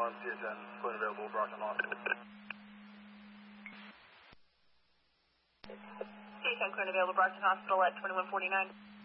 CA10, point available, Brockton Hospital. CA10, point available, Brockton Hospital at 2149.